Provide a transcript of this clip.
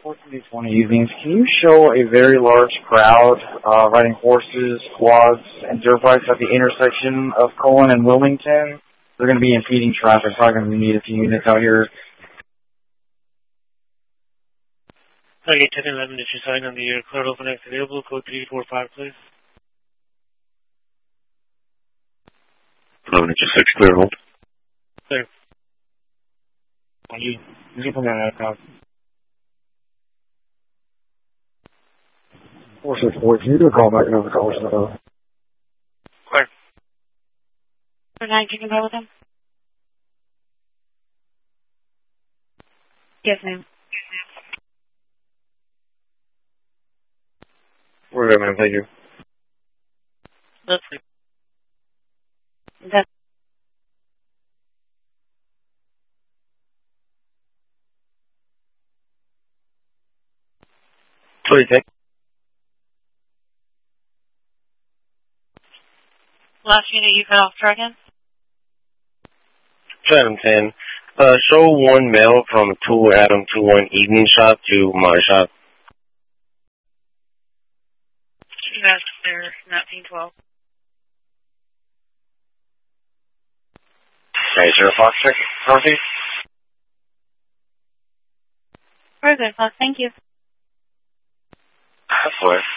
420 evenings, can you show a very large crowd riding horses, quads, and dirt bikes at the intersection of Cullen and Wilmington? They're going to be impeding traffic. Probably going to need a few units out here. Okay, 1011, if you sign on the clear open X available, code 345, please. 11 inches 6, clear hold. Clear. You can put that out. 464, can you do a call back another call? Clear. 9, can you go with him? Yes, ma'am. We're good, ma'am. Thank you. That's it. That's What do you think? last unit you cut off trucking? 710. Show one mail from 2 Adam 21 evening shop to my shop. That's there, 1912. Okay, 0 Fox 6, Northeast. Very good, Fox. Thank you. That's what.